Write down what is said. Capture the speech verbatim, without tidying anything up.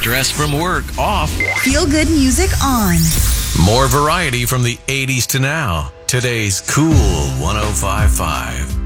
Stress from work off. Feel good music on. More variety from the eighties to now. Today's Cool one oh five point five.